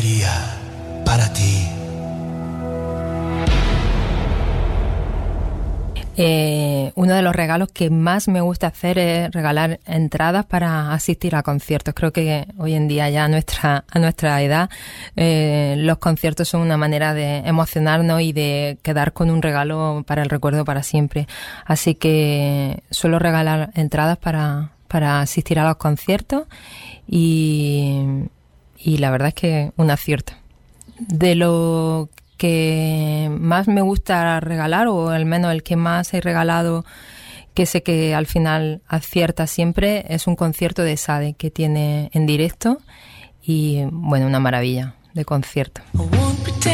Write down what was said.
día para ti. Uno de los regalos que más me gusta hacer es regalar entradas para asistir a conciertos. Creo que hoy en día ya a nuestra edad los conciertos son una manera de emocionarnos y de quedar con un regalo para el recuerdo para siempre. Así que suelo regalar entradas para asistir a los conciertos y la verdad es que un acierto. De lo que más me gusta regalar, o al menos el que más he regalado, que sé que al final acierta siempre, es un concierto de Sade que tiene en directo y bueno, una maravilla de concierto.